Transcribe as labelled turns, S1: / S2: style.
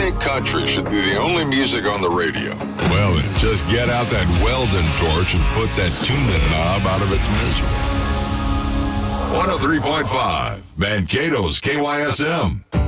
S1: think country should be the only music on the radio?
S2: Well, then, just get out that Weldon torch and put that tuning knob out of its misery. 103.5, Mankato's KYSM.